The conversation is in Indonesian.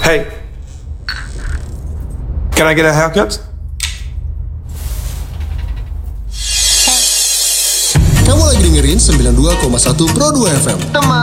Hey, can I get a haircut? Kamu lagi dengerin 92,1 Pro 2 FM.